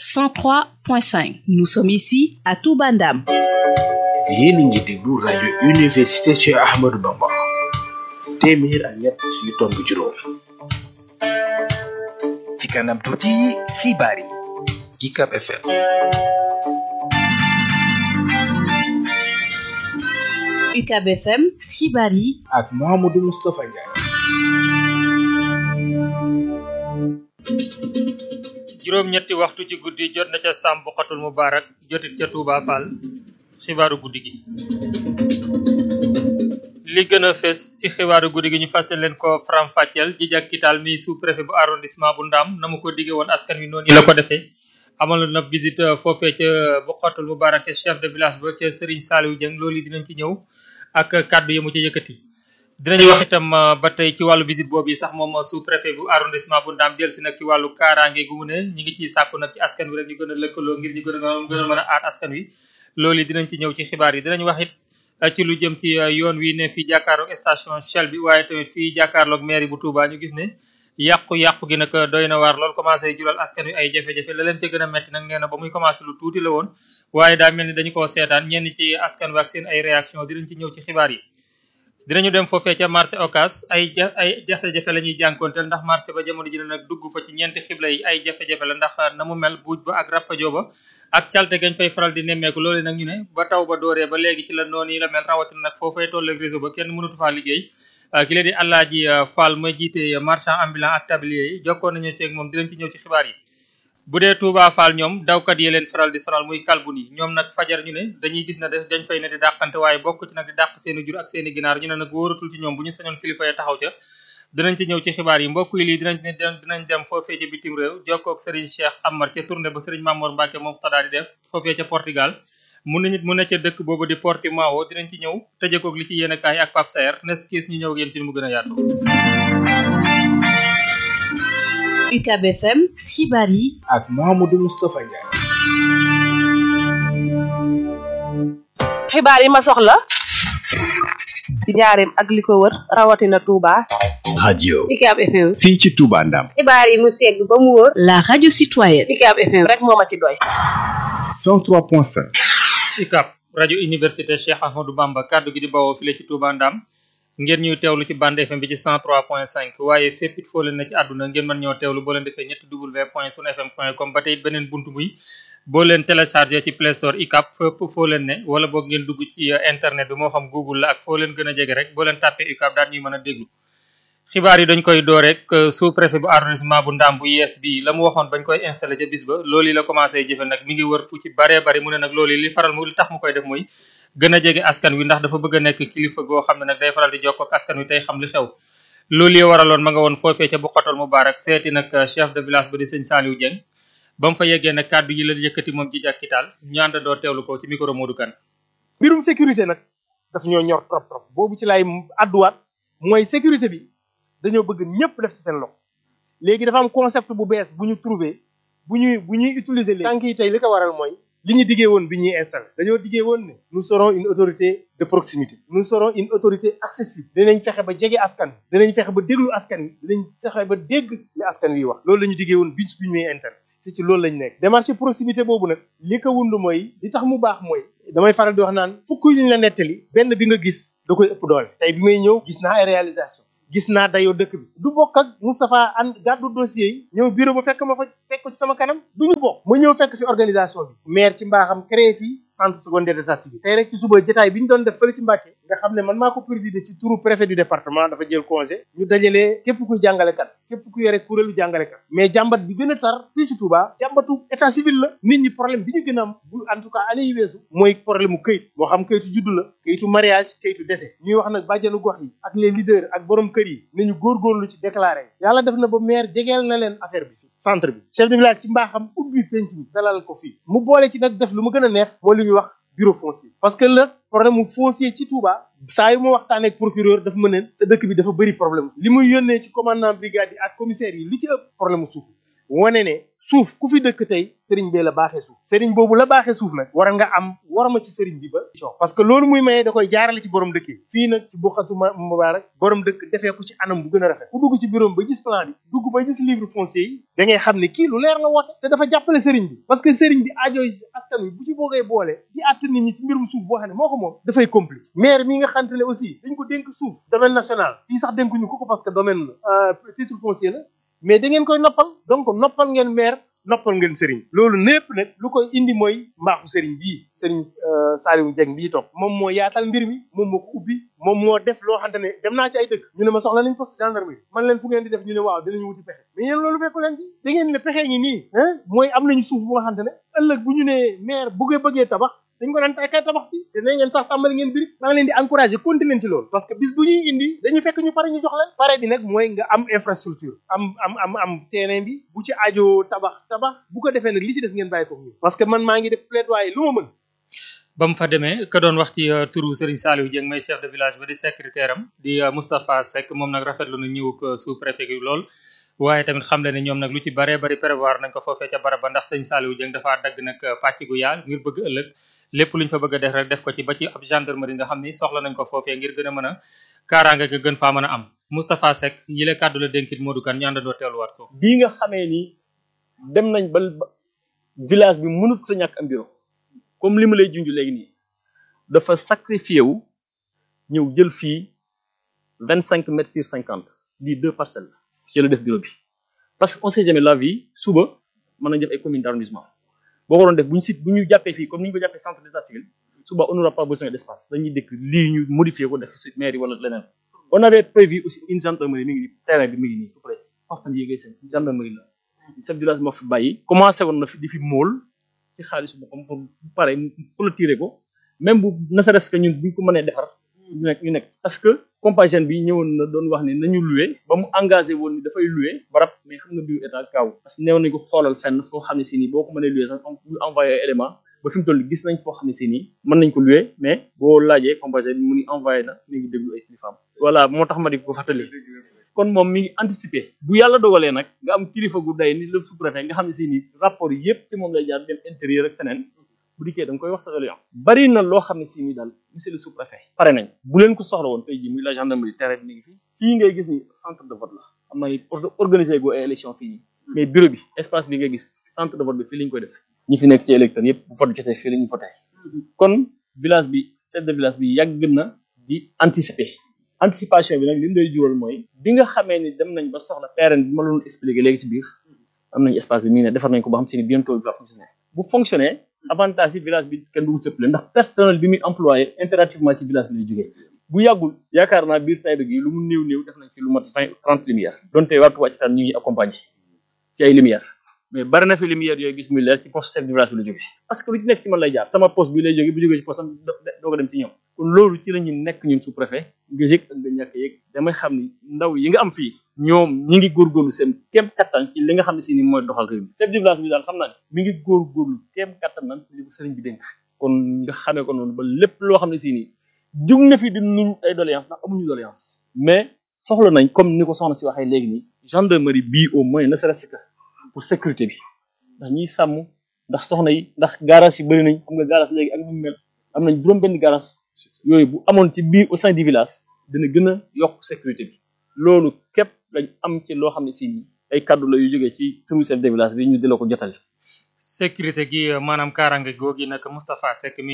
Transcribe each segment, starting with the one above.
103.5. Nous sommes ici à Touba Ndam. yéen a ngi déglu rajo université Cheikh Ahmadou Bamba téeméer ak ñett yu tomb juróom. ci kanam tuuti xibaar yi. UCAB FM. UCAB FM xibaar yi ak Mouhamadou Moustapha Ndiaye. juróom-ñetti waxtu ci guddi jot na ca Sam Bokhatul Mubarak jotit ca Touba Fall xibaaru guddi gi. li gën a fes ci xibaaru guddi gi ñu fàsal leen ko faram-fàcceel Djidjack Kital mi sous-préfet bu arrondissement bu Ndam na mu ko digge woon askan wi noonu la ko defee amaloon na visite foofee ca Bokhatul Mubarak ca chef de village ba ca Serigne Saliou Dieng loolu yi dinañ ci ñëw ak kàddu yi mu ci yëkkati. dinañu wax itam ba tey ci wàllu visite boobu sax moom sous-préfet bu arrondissement bu Ndam dellusi nag ci wàllu kaaraange gu mu ne ñi ngi ciy sàkku nag ci askan wi rek ñu gën a lëkkaloo ngir ñu gën a mën a aar askan wi loolu yi dinañ ci ñëw ci xibaar yi dinañ wax it ci lu jëm ci yoon wi ne fii jàkkaarloog station Shell bi waaye tamit fii jàkkaarloog mairie bu Touba ñu gis ne yàqu-yàqu gi nag doy na waar lool commencé jural askan wi ay jafe-jafe la leen te gën a metti nag nee na ba muy commencé lu tuuti la woon waaye daa mel ni dañu koo seetaan ñenn ci askan wi ak seen ay réaction dinañ ci ñëw ci xibaar yi. dinañu dem foofee ca marché Ocass ay jafe-jafe la ñuy jànkoonteel ndax marché ba jamono ji nag dugg fa ci ñeenti xibla yi ay jafe-jafe la ndax na mu mel buuj ba ak rappajoo ba ak calte gañ fay faral di nemmeeku loolu nag ñu ne ba taw ba dooree ba léegi ci la noonu yi la mel rawatina nag foofay tolleeg réseau ba kenn mënatu faa liggéey ki leen di Alaaji Fall ma jiite marchand ambulant ak tablier yi jokkoon nañu ci ak moom dinañ ci ñëw ci xibaar yi. bu dee Touba Fall ñoom dawkat yi leen faral di sonal muy kalbun yi ñoom nag fajar ñu ne dañuy gis na dañ fay ne di dàqante waaye bokk ci nag di dàq seeni jur ak seeni ginaar ñu ne nag wóoratul ci ñoom bu ñu sañoon kilifa yi taxaw ca dinañ ci ñëw ci xibaar yi mbokk yi lii dinañ dem foofee ca bitim réew jokkoo ak Serigne Cheikh Amar ca tournée ba Serigne Mamour Mbacke moom tadaa di def foofee ca Portugal mu ne ca dëkk boobu di Portimao dinañ ci ñëw tëjekoog li ci yéen a kaay ak Pape Saer nes kiis ñu ñëw yéen ci mu gën a yaatu. UCAB FM xibaar yi ak Mouhamadou Moustapha Ndiaye. xibaar yi ma soxla ci njaareem ak li ko wër rawatina Touba. radio UCAB FM. fii ci Touba Ndam. xibaar yi mu segg ba mu wóor. la radio citoyenne. UCAB FM rek moo ma ci doy. 103.5. UCAB rajo université Cheikh Ahmadou Bamba kaddu gi di bawoo file ci Touba Ndam ngeen ñuy teewlu ci bande FM bi ci 103.5 waaye fépp it foo leen na ci àdduna ngeen mën ñoo teewlu boo leen defee www.sunfm.com ba tey it beneen buntu muy boo leen téléchargé ci Play Store UCAB fépp foo leen ne wala boog ngeen dugg ci internet bi moo xam Google la ak foo leen gën a jege rek boo leen tàppee UCAB daal ñuy mën a déglu. xibaar yi dañ koy door rek sous-préfet bu arrondissement bu Ndam bu yees bi la mu waxoon bañ koy installé ca bis ba loolu la commencé jëfe nag mi ngi wër fu ci baree bari mu ne nag loolu li faral mu li tax mu koy def mooy gën a jege askan wi ndax dafa bëgg a nekk kilifa goo xam ne nag day faral di jokkoo ak askan wi tey xam li xew loolu yi waraloon ma nga woon foofee ca Bokhatul Mubarak seeti nag chef de village ba di sëñ Saliou Dieng ba mu fa yeggee nag kàddu yi la yëkkati moom Djidjack Kital ñu àndandoo teewlu ko ci micro Modou Kane. mbirum sécurité nag daf ñoo ñor trop trop boobu ci lay adduwaat mooy sécurité bi dañoo bëgg ñëpp def ci seen loxo léegi dafa am concept bu bees bu ñu trouvé bu ñuy utiliser léegi tànk yi tey li ko waral mooy li ñu diggee woon bi ñuy installé dañoo diggee woon ne nous serons une autorité de proximité nous serons une autorité accessible dinañ fexe ba jege askan wi dinañ fexe ba déglu askan wi dinañ fexe ba dégg li askan wi wax loolu la ñu diggee woon bi ñuy installé ci loolu lañ nekk démarche proximité boobu nag li ko wund mooy li tax mu baax mooy damay faral di wax naan fukk yu ñu la nettali benn bi nga gis da koy ëpp doole tey bi may ñëw gis naa ay réalisation gis naa dayoo dëkk bi du bokk ak Moustapha an gàddu dossier yi ñëw bureau ba fekk ma fa fekk ko ci sama kanam du ñu bokk ma ñëw fekk fi organisation bi maire ci mbaaxam créé fii centre secondaire d'état civil tey rek ci suba jotaay bi ñu doon def fële ci Mbàkke nga xam ne man maa ko présider ci turu préfet du département dafa jël congé ñu dajalee képp kuy jàngalekat képp ku yore kuréelu jàngalekat mais jàmbat bi gën a tar fii ci Touba jàmbatu état civil la nit ñi problème bi ñu gën a am bu en tout cas année yi weesu mooy problème mu këyit moo xam këyitu juddu la këyitu mariage këyitu décès ñuy wax nag bàjjanu gox yi ak les leaders ak borom kër yi nañu góorgóorlu ci déclaré yàlla def na ba maire jegeel na leen affaire bi centre bi chef de village ci mbaaxam ubbi penc mi dalal ko fii mu boole ci nag def lu mu gën a neex mooy li ñuy wax bureau foncier parce que le problème mu foncier ci Touba saa yu ma waxtaanee ak procureur dafa mën sa dëkk bi dafa bëri problème li muy yónnee ci commandant brigade yi ak commissaire yi li ci ëpp problème mu suuf wane ne suuf ku fi dëkk tey sëriñ bee la baaxee suuf sëriñ boobu la baaxee suuf nag war nga am warma ci sëriñ bi ba coow parce que loolu muy maye da koy jaarale ci borom dëkk yi fii nag ci bokkatu mubaarak borom dëkk defee ko ci anam bu gën a rafet ku dugg ci bureau ba gis plan bi dugg ba gis livre foncier yi da ngay xam ne kii lu leer la woote te dafa jàppale sëriñ bi parce que sëriñ bi ajooy askan wi bu ci boogee boole di àtt nit ñi ci mbirum suuf boo xam ne moo ko moom dafay compliqué maire mi nga xamante ne aussi dañ ko dénk suuf domaine national fii sax dénkuñu ko parce que domaine la titre foncier la mais da ngeen koy noppal donc noppal ngeen maire noppal ngeen sëriñ loolu népp nag lu koy indi mooy mbaaxu sëriñ bii sëriñ Saliou Dieng bii toog moom moo yaatal mbir mi moom moo ko ubbi moom moo def loo xamante ne dem naa ci ay dëkk ñu ne ma soxla nañ poste gendarmerie man leen fu ngeen di def ñu ne waaw dinañu wuti pexe mais yéen loolu fekku leen ci da ngeen ne pexe ngi nii mooy am nañu suuf bu nga xamante ne ëllëg bu ñu nee maire bëggee tabax dañ ko daan kay tabax fii te ne ngeen sax tàmbali ngeen biir maa ngi leen di encouragé continuer leen ci loolu parce que bis bu ñuy indi dañu fekk ñu pare ñu jox leen pare bi nag mooy nga am infrastructure am terrain bi bu ci aajo tabax bu ko defee nag li ci des ngeen bàyyi ko ñu parce que man maa ngi def plaidoyer lu ma mën ba mu fa demee ka doon wax ci turu Serigne Saliou Dieng may chef de village ba di secrétaire am di Moustapha Seck moom nag rafetlu na ñëwuk sous préfet gi lool waaye tamit xam le ne ñoom nag lu ci baree bari prévoir nañ ko foofee ca barab ba ndax Serigne Saliou Dieng dafa dagg nag pàcc gu yaal ngir bëgg ëllëg lépp luñ fa bëgg a def rek def ko ci ba ci ab gendarmerie nga xam ni soxla nañ ko foofee ngir gën a mën a kaaraange ga gën faa mën a am Moustapha Seck yile kàddu la dénkit Modou Kane ñu àndandoo teeluwaat ko bii nga xamee ni dem nañ ba village bi mënut sa ñàkk am bureau comme li ma lay junj léegi nii dafa sacrifié wu ñëw jël fii 25 mètres sur 50 lii 2 parcelles la ci la def bureau bi parce que on sait jamais la vie suba mën nañ def ay commune d'arrondissement boo ko doon def bu ñu jàppee fii comme ni ñu ko jàppee centre d'état civil suba on n'aura pas besoin d'espace dañuy dëkk lii ñu modifier ko def suite mairie wala leneen on avait prévu aussi une gendarmerie mi ngi nii terrain bi mi ngi nii tout près waxtaan yi ngay seen gendarmerie la chef du village moo fi bàyyi commencé woon na fi di fi móol ci xaalis boppam pour pare clôturer ko même bu ne serait-ce que ñun buñ ko mënee defar ñu nekk parce que compagnie bi ñëwoon na doon wax ni nañu loué ba mu engagé woon ni dafay loué barab mais xam nga biir état kaaw parce que neewoon nañ ko xoolal fenn foo xam ne si nii boo ko mënee loué sax ñu envoyé ay élément ba fi mu toll gis nañ foo xam ne si nii mën nañ ko loué mais boo laajee compagnie bi mu ni envoyé na mi ngi déglu ay kilifaam voilà moo tax ma di ko fàttali kon moom mi ngi anticiper bu yàlla dogalee nag nga am kilifa gu day ni le sous-préfet nga xam ne si nii rapport yi yëpp ci moom lay jaar dem intérieur ak feneen bu dikkee da nga koy wax sa alliance bari na loo xam ne si nii daal monsieur le sous-préfet pare nañ bu leen ko soxla woon tey jii muy la gendarmerie terrain bi mi ngi fi fii ngay gis ni centre de vote la am na organiser go ay élection fii nii mais bureau bi espace bi nga gis centre de vote bi fii la ñu koy def ñi fi nekk ci électeurs yëpp bu vote jotee fii la ñu voté kon village bi chef de village bi yàgg na di anticiper anticipation bi nag li mu lay jural mooy bi nga xamee ni dem nañ ba soxla terrain bi ma loon expliquer léegi ci biir am nañ espace bi mi ngi ne defar nañ ko ba xam si ni bientôt bi va fonctionner bu fonctionner avantage ci village bi kenn du sëppale ndax personnel bi muy employé impérativement ci village bi lay jógee bu yàggul yaakaar naa biir Taïba gi lu mu néew def nañ ci lu mat 30 lumière donte waa Touba Ca Kanam ñu ngi accompagné ci ay lumière mais bari na fi lumière yooyu gis muy leer ci poste chef de village bi la jógee parce que lu ci nekk ci man lay jaar sama poste bi lay jógee bu jógee ci poste am doog a dem ci ñoom kon loolu ci la ñu nekk ñun sous préfet nga yëg ak nga ñàkk yëg damay xam ni ndaw yi nga am fii ñoom ñi ngi góorgóorlu seen kéem kattan ci li nga xam ne si ni mooy doxal réew mi chef de village bi daal xam naa ne mi ngi góorgóorlu kéem kattan nan ci li ko sëriñ bi dénk kon nga xamee ko noonu ba lépp loo xam ne si nii jug na fi di nuñ ay doléance ndax amuñu doléance mais soxla nañ comme ni ko soxna si waxee léegi nii gendarmerie bii au moins ne serait-ce que pour sécurité bi ndax ñiy sàmm ndax soxna yi ndax garage yi bëri nañ xam nga garage léegi ak ñu mel am nañ juróom benn garage yooyu bu amoon ci biir au sein du village dina gën a yokk sécurité bi loolu képp lañ am ci loo xam ne si ay kaddu la yu jógee ci turu chef de village bi ñu di la ko jotale sécurité gi maanaam kaaraange googi nag Moustapha Seck mi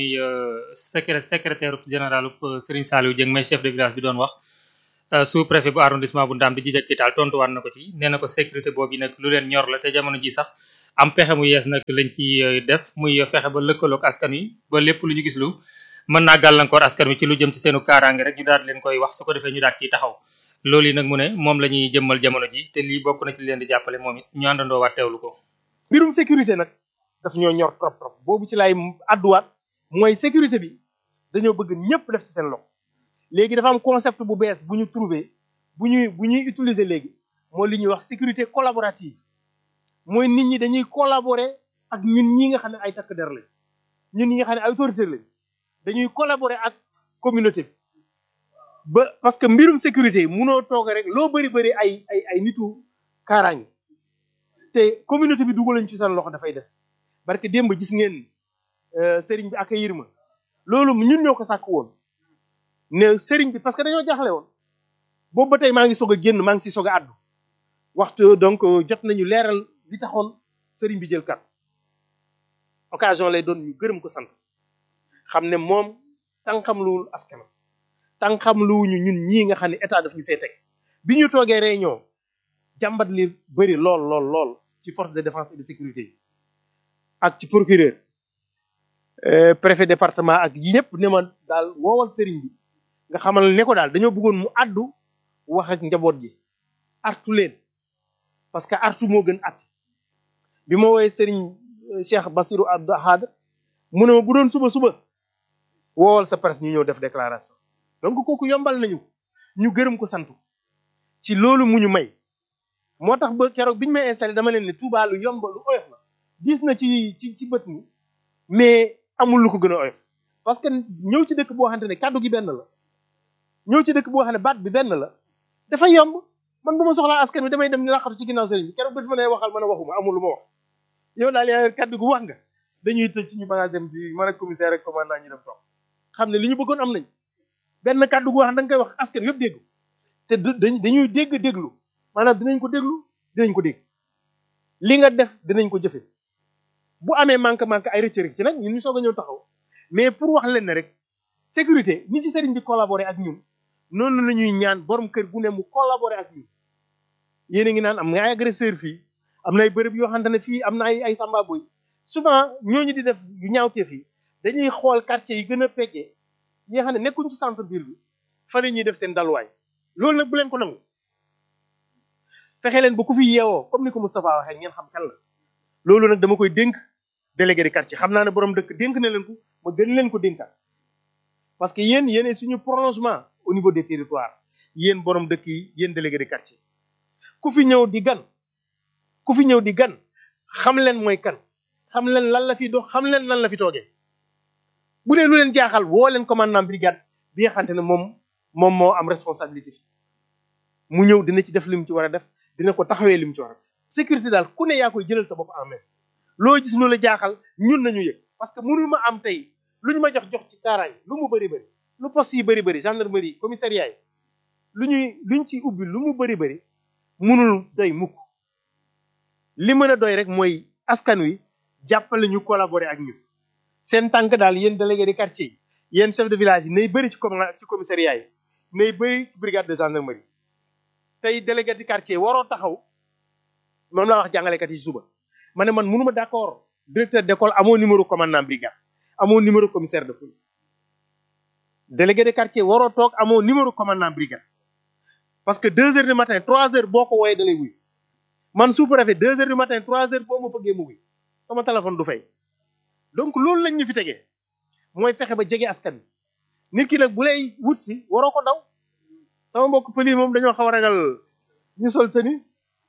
secrétaire général Serigne Saliou Dieng may chef de village bi doon wax sous préfet bu arrondissement bu Ndam di Djidja Kital tontuwaat na ko ci nee na ko sécurité boobu nag lu leen ñor la te jamono ji sax am pexe mu yees nag lañ ci def muy fexe ba lëkkaloog askan wi ba lépp lu ñu gis lu mën naa gàllankoor askan wi ci lu jëm ci seenu kaaraange rek ñu daal leen koy wax su ko defee ñu daal ciy taxaw loolu yi nag mu ne moom la ñuy jëmmal jamono ji te lii bokk na ci leen di jàppale moom it ñu àndandoo waat teewlu ko mbirum sécurité nag daf ñoo ñor trop boobu ci lay adduwaat mooy sécurité bi dañoo bëgg ñëpp def ci seen loxo léegi dafa am concept bu bees bu ñu trouvé bu ñuy utiliser léegi mooy li ñuy wax sécurité collaborative mooy nit ñi dañuy collaborer ak ñun ñi nga xam ne ay takk der lañ ñun ñi nga xam ne ay autorité lañ dañuy collaborer ak communauté bi ba parce que mbirum sécurité yi munoo toog rek loo bëri ay nitu kaaraange te te communauté bi dugal lañ ci seen loxo dafay des parce que démb gis ngeen sëriñ bi accueillir ma loolu ñun ñoo ko sàkk woon ne sëriñ bi parce que dañoo jaaxle woon boobu ba tey maa ngi soog a génn maa ngi si soog a àddu waxtu donc jot nañu leeral li taxoon sëriñ bi jël kat occasion lay doon ñu gërëm ko sant xam ne moom tànqam luwul askan tànqam luwuñu ñun ñii nga xam ne état daf ñu fee teg bi ñu toogee réunion jàmbat li bëri lool ci force de défense et de sécurité yi ak ci procureur préfet département ak ñëpp ne ma daal woowal sëriñ bi nga xamal ne ko daal dañoo bëggoon mu addu wax ak njaboot gi artu leen parce que artu moo gën at bi ma woowee sëriñ Cheikh Bassirou Abdou Ahad mu ne ma bu doon suba woowal sa presse ñu ñëw def déclaration donc kooku yombal nañu ñu gërëm ko sant ci loolu mu ñu may moo tax ba keroog bi ñu may installé dama leen ne Touba lu yomb lu oyof la diis na ci bët ni mais amul lu ko gën a oyof parce que ñëw ci dëkk boo xamante ne kàddu gi benn la ñëw ci dëkk boo xam ne baat bi benn la dafa yomb man bu ma soxlaa askan wi damay dem ni laqatu ci ginnaaw sëriñ bi keroog ba fi ma ne waxal man a waxuma amul lu ma wax yow daal yaa kàddu gu wax nga dañuy tëj suñu bagage dem ci man ak commissaire ak commandant ñu dem toog xam ne li ñu bëggoon am nañ benn kàddu gu wax da nga koy wax askan yëpp dégg te dañuy déglu maanaam dinañ ko dégg li nga def dinañ ko jëfe bu amee manque ay rëcc ci nag ñun ñu soog a ñëw taxaw mais pour wax leen ne rek sécurité ni ci sëriñ bi collaborer ak ñun noonu la ñuy ñaan borom kër gu ne mu collaborer ak ñun yéen a ngi naan am nga ay agresseur fii am na ay bërëb yoo xamante ne fii am na ay samba boy souvent ñooñu di def yu ñaawteef yi dañuy xool quartier yi gën a peggee yi nga xam ne nekkuñ ci centre ville bi fa la ñuy def seen dalwaay loolu nag bu leen ko nangu fexe leen ba ku fi yeewoo comme ni ko Moustapha waxee ngeen xam kan la loolu nag dama koy dénk délégué de quartier xam naa ne borom dëkk dénk na leen ko ma gën leen ko dénkaat parce que yéen suñu prolongement au niveau des territoires yéen borom dëkk yi yéen délégué de quartier ku fi ñëw di gan xam leen mooy kan xam leen lan la fi dox xam leen lan la fi toogee bu dee lu leen jaaxal woo leen commandant brigade bi nga xamante ne moom moo am responsabilité fi mu ñëw dina ci def li mu ci war a def dina ko taxawee li mu ci war a def sécurité daal ku ne yaa koy jëlal sa bopp en main loo gis lu la jaaxal ñun nañu yëg parce que mënu ma am tey lu ñu ma jox ci kaaraay lu mu bëri lu poste yi bëri gendarmerie commissariat yi luñ ci ubbi lu mu bëri mënul doy mukk li mën a doy rek mooy askan wi jàppale ñu collaborer ak ñu seen tànk daal yéen délégué de quartier yi yéen chef de village yi nay bëri ci commissariat yi nay bëri ci brigade de gendarmerie tey délégué de quartier waroo taxaw moom laa wax jàngalekat yi suba ma ne man mënuma d'accord directeur d'école amoo numéro commandant brigade amoo numéro commissaire de police délégué de quartier waroo toog amoo numéro commandant brigade parce que 2 heures du matin 3 heures boo ko wooyee da lay wuy man sous-préfet 2 heures du matin 3 heures boo ma fëggee mu wuy sama téléphone du fay donc loolu lañ ñu fi tegee mooy fexe ba jege askan wi nit ki nag bu lay wut si waroo ko daw sama mbokk pël yi moom dañoo xaw a ragal ñu sol tenue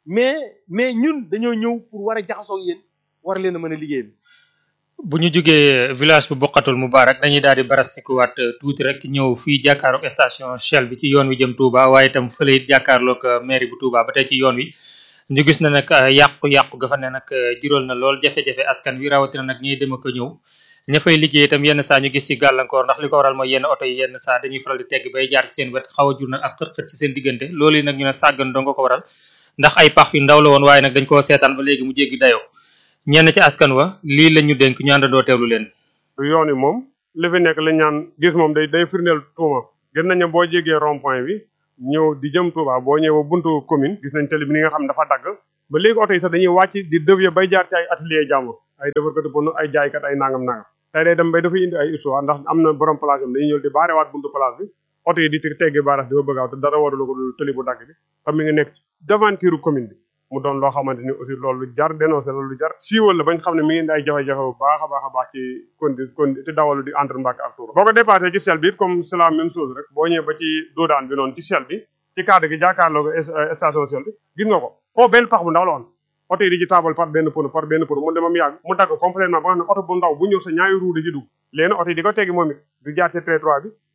mais ñun dañoo ñëw pour war a jaxasoo ak yéen war leen a mën a liggéey. bu ñu jógee village bu Bokkatul Moubarak dañuy daal di barastikuwaat tuuti rek ñëw fii jàkkaarloog station Shell bi ci yoon wi jëm Touba waaye itam fële it jàkkaarloog mairie bu Touba ba tey ci yoon wi ñu gis na nag yàqu-yàqu ga fa ne nag jural na lool jafe-jafe askan wi rawatina nag ñiy dem ak a ñëw ña fay liggéey itam yenn saa ñu gis ci gàllankoor ndax li ko waral mooy yenn oto yi yenn saa dañuy faral di tegg bay jaar ci seen wet xaw a jur nag ak xët-xët ci seen diggante loolu yi nag ñu ne sàggan dong ko waral ndax ay pax yu ndaw la woon waaye nag dañ koo seetaan ba léegi mu jéggi dayoo ñenn ci askan wa lii lañ ñu dénk ñu àndandoo teewlu leen. yoon wi moom li fi nekk lañ ñaan gis moom day firndeel tuuma gën nañ ne boo jégee rond point bi ñëw di jëm Touba boo ñëwee ba buntu commune gis nañ télé bi ni nga xam dafa dagg ba léegi oto yi sax dañuy wàcc di dévier bay jaar ci ay atelier jàmbur ay defarkatu pneu ay jaaykat ay nangam tey day dem bay dafay indi ay histoire ndax am na borom place am dañuy ñëw di baarewaat buntu place bi oto yi di teggi baaraas di ko bëgg a te dara warulu ko tëli bu dagg bi xam mi ngi nekk devanture commune bi mu doon loo xamante ni aussi loolu lu jar dénoncé loolu lu jar siiwal la bañ xam ne mi ngi indi ay jafe-jafe bu baax a baax ci condi te dawalu di entre Mbacké ak Touba boo ko dépassé ci Shell bi comme c'est la même chose rek boo ñëwee ba ci doodaan bi noonu ci Shell bi ci cadre gi jàkkaarloo ko station Shell bi gis nga ko foofu benn pax bu ndaw la woon oto yi di ci taabal par benn pono mu demam yàgg mu dagg complètement ba nga xam ne oto bu ndaw bu ñëw sa ñaari roue di ci dugg léegi oto yi di ko teggi moom it du jaar ci trottoir bi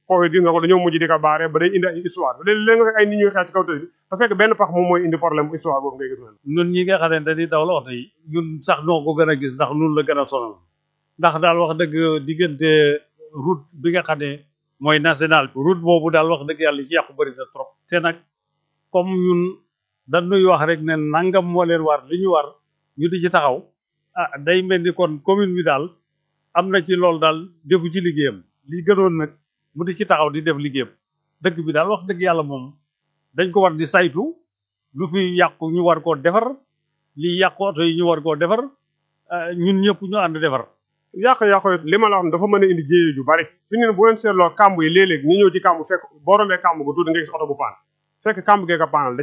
foofu gis nga ko dañoo mujj di ko baare ba day indi ay histoire ba léeg-léeg nga ay nit ñuy xeex ci kaw tali bi te fekk benn pax moom mooy indi problème bu histoire boobu ngay gis ñun ñi nga xam ne dañuy daw la oto yi ñun sax noo ko gën a gis ndax ñun la gën a sonal ndax daal wax dëgg diggante route bi nga xam ne mooy national bi route boobu daal wax dëgg yàlla ci yàqu bëri na trop te nag comme ñun dañuy wax rek ne nangam moo leen war li ñu war ñu di ci taxaw day mel ni kon commune bi daal am na ci loolu daal defu ci liggéeyam li gënoon nag mu di ci taxaw di def liggéeyam dëkk bi daal wax dëgg yàlla moom dañ ko war di saytu lu fi yàqu ñu war koo defar li yàqu oto yi ñu war koo defar ñun ñëpp ñu ànd defar yàq-yàq li ma la wax dafa mën a indi jéyee ju bari fi ne bu ngeen seetloo kàmb yi léeg-léeg ñu ñëw ci kàmb fekk boo rombee kàmb gu tuuti nga gis oto bu paan fekk kàmb gee ko paanal da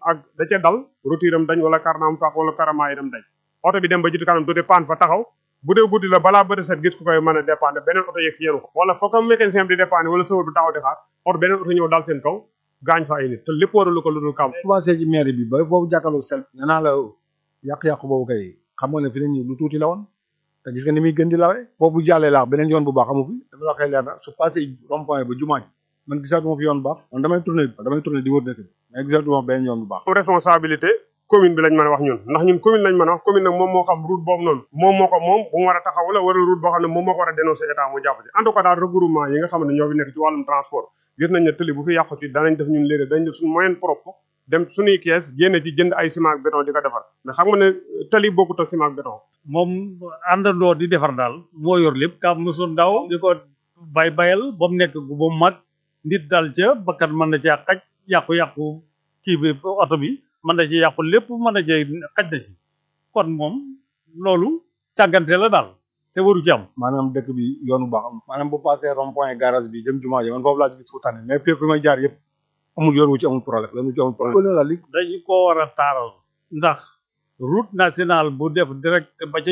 cee dal rotiram dañ wala karnaam fax wala karamaa yi dem dañ oto bi dem ba jiitu kanam tuuti paan fa taxaw bu dee guddi la balaa bëri set gis ku koy mën a dépanner beneen oto yegg si yenu ko wala foo ko mécanicien bi di dépanner wala sëwër bi taxaw di xaar oto beneen oto ñëw dal seen kaw gaañ fa ay nit te lépp waralu ko lu dul kàmb commencé ci mairie bi ba boobu jàkkaarloo sel nee naa la yàq-yàq boobu kay xam nga ne fi ne nii lu tuuti la woon te gis nga ni muy gën di lawee boobu jàllee laax beneen yoon bu baax amu fi dafa la koy leer na su passé rond point ba jumaa ji man gisaatuma fi yoon bu baax man damay tourné di wër dëkk bi mais gisaatuma beneen yoon bu baax responsabilité commune bi lañ mën a wax ñun ndax ñun commune lañ mën a wax commune nag moom moo xam route boobu noonu moom moo ko moom bu mu war a taxaw la wala route boo xam ne moom moo ko war a dénoncer état mu jàpp ci en tout cas daal regroupement yi nga xam ne ñoo fi nekk ci wàllum transport gis nañ ne tëli bu fi yàqu ci danañ def ñun léegi dañ def suñu moyen propre dem suñuy kees génne ci jënd ay ciment ak béton di ko defar mais xam nga ne tëli bokkut ak ciment ak béton moom àndandoo di defar daal moo yor lépp kam mosu ndaw di ko bayal ba mu nekk ba mu mag nit daal ca bakkat mën na cee xaj yàqu-yàqu kii bi oto bi mën na ci yàqu lépp mën na cee xaj na ci kon moom loolu càggante la daal te waru ci am maanaam dëkk bi yoonu baax am maanaam bu passé rond point garage bi jëm jumaa ji man foofu laa ci gis fu tànn mais fépp may jaar yëpp amul yoon wu ci amul problème yoon wu ci amul problème la li dañu ko war a taaral ndax route nationale bu def direct ba ca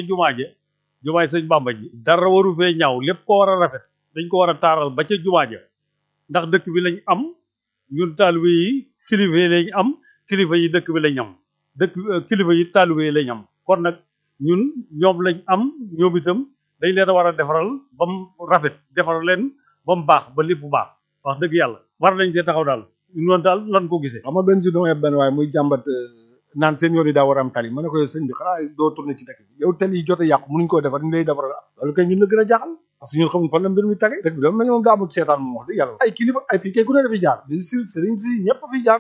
jumaay sëñ Bamba ji dara waru fee ñaaw lépp ko war a rafet dañ ko war a taaral ba ca jumaa ja ndax dëkk bi lañ am ñun taalibe yi kilifa yi lañ am kilifa yi dëkk bi lañ am kilifa yi taalibe yi lañ am kon nag ñun ñoom lañ am ñoom itam dañ leen a war a defaral ba mu rafet defaral leen ba mu baax ba lépp bu baax wax dëgg yàlla war nañ cee taxaw daal noonu daal lan ko gisee xam nga benn si dama benn waaye muy jàmbat naan seen yoon yi daa war a am tali ma ne ko yow sëñ bi xanaa doo tourné ci dëkk bi yow tali yi jot a yàqu mënuñ koo defar ñu lay defaral loolu kay ñun la gën a jaaxal parce que ñun xamuñ fan la mbir mi tagee dëkk bi dama mel ni moom daa amul seetaan moom wax dëgg yàlla ay kilifa ay fii kay ku ne dafiy jaar di si sëriñ si ñëpp fiy jaar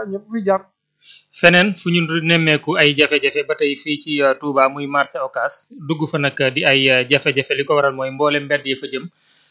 feneen fu ñu nemmeeku ay jafe-jafe ba tey fii ci Touba muy marché Ocass dugg fa nag di ay jafe-jafe li ko waral mooy mboole mbedd yi fa jëm